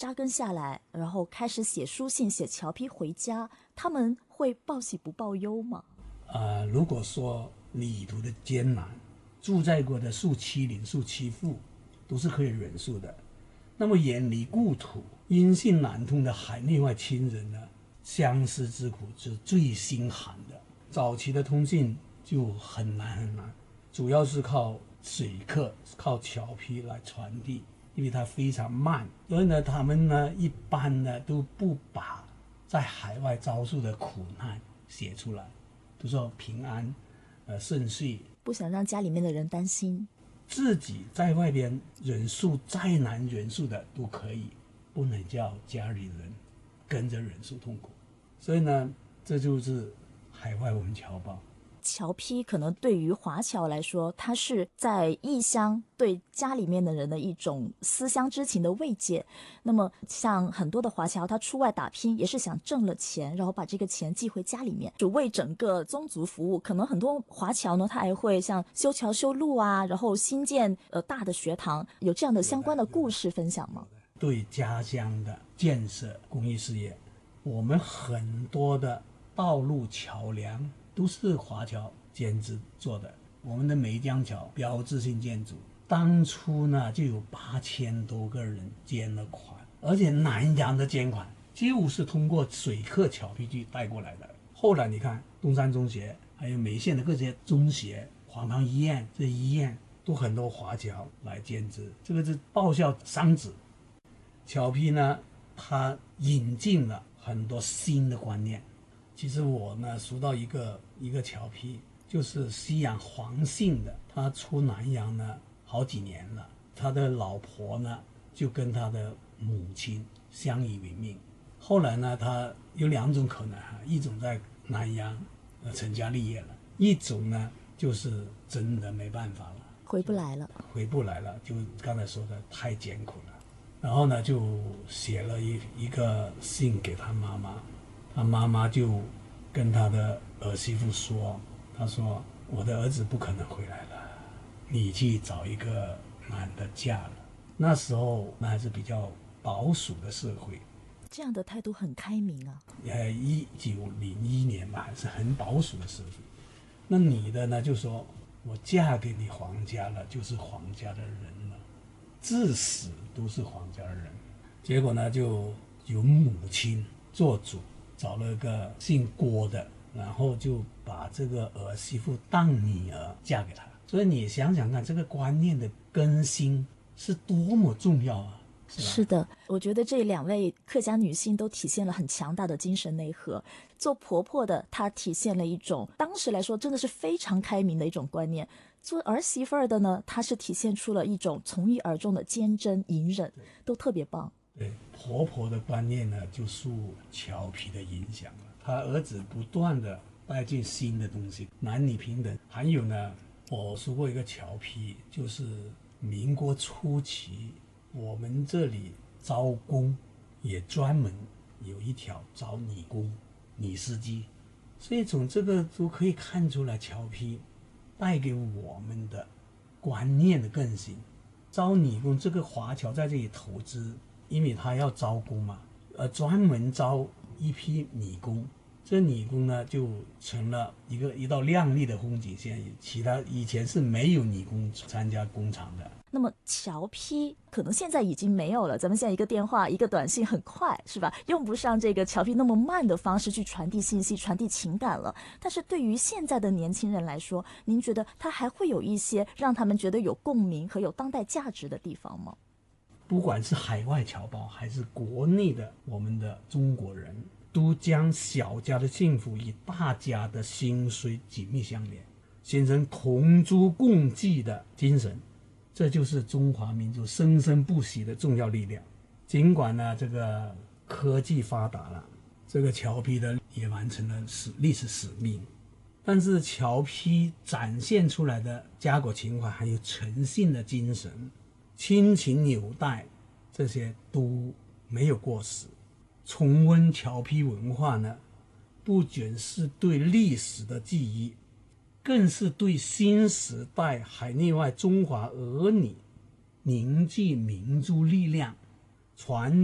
扎根下来，然后开始写书信写侨批回家，他们会报喜不报忧吗？ 如果说旅途的艰难，住在过的树栖林、树栖妇都是可以忍受的，那么远离故土、音信难通的海内外亲人呢，相思之苦是最心寒的。早期的通信就很难很难，主要是靠水客、靠侨批来传递，因为它非常慢，所以呢，他们呢一般呢都不把在海外遭受的苦难写出来，都说平安，顺遂， 不想让家里面的人担心。 自己在外边忍受再难忍受的都可以，不能叫家里人跟着忍受痛苦。所以呢，这就是海外文侨报。 侨批可能对于华侨来说，它是在异乡对家里面的人的一种思乡之情的慰藉。那么像很多的华侨，他出外打拼也是想挣了钱，然后把这个钱寄回家里面，就为整个宗族服务。可能很多华侨呢，他还会像修桥修路啊，然后新建大的学堂，有这样的相关的故事分享吗？ 对家乡的建设公益事业，我们很多的道路桥梁都是华侨兼职做的。我们的梅江桥标志性建筑，当初呢就有8000多个人捐了款，而且南洋的捐款就是通过水客侨批去带过来的。后来你看东山中学，还有梅县的各些中学、黄塘医院，这医院都很多华侨来兼职，这个是报效商职。侨批呢，它引进了很多新的观念。其实我呢熟到一个侨批，就是西洋黄姓的，他出南洋呢好几年了，他的老婆呢就跟他的母亲相依为命。后来呢，他有2种可能一种在南洋成家立业了，一种呢就是真的没办法了， 回不来了， 就刚才说的太艰苦了。然后呢，就写了一个信给他妈妈，他妈妈就跟他的儿媳妇说，他说我的儿子不可能回来了，你去找一个男的嫁了。那时候那还是比较保守的社会， 这样的态度很开明啊。 1901年吧，还是很保守的社会。那女的呢就说，我嫁给你皇家了，就是皇家的人了，至死都是皇家人。结果呢，就由母亲做主，找了个姓郭的，然后就把这个儿媳妇当女儿嫁给他。所以你想想看，这个观念的更新是多么重要啊！ 是的，我觉得这2位客家女性都体现了很强大的精神内核。做婆婆的，她体现了一种当时来说真的是非常开明的一种观念；做儿媳妇儿的呢，她是体现出了一种从一而终的坚贞隐忍，都特别棒。 对，婆婆的观念呢，就受侨批的影响了。她儿子不断的带进新的东西，男女平等。还有呢，我说过一个侨批，就是民国初期，我们这里招工也专门有一条招女工、女司机，所以从这个都可以看出来，侨批带给我们的观念的更新。招女工，这个华侨在这里投资，因为他要招工嘛，专门招一批女工。这女工呢，就成了一道亮丽的风景线。其他以前是没有女工参加工厂的。 那么侨批可能现在已经没有了，咱们现在一个电话一个短信很快，是吧？用不上这个侨批那么慢的方式去传递信息、传递情感了。但是对于现在的年轻人来说，您觉得它还会有一些让他们觉得有共鸣和有当代价值的地方吗？ 不管是海外侨胞还是国内的我们的中国人，都将小家的幸福与大家的兴衰紧密相连，形成同舟共济的精神。这就是中华民族生生不息的重要力量。尽管呢，这个科技发达了，这个侨批的也完成了历史使命，但是侨批展现出来的家国情怀还有诚信的精神、亲情纽带，这些都没有过时。重温侨批文化呢，不仅是对历史的记忆，更是对新时代海内外中华儿女凝聚民族力量、传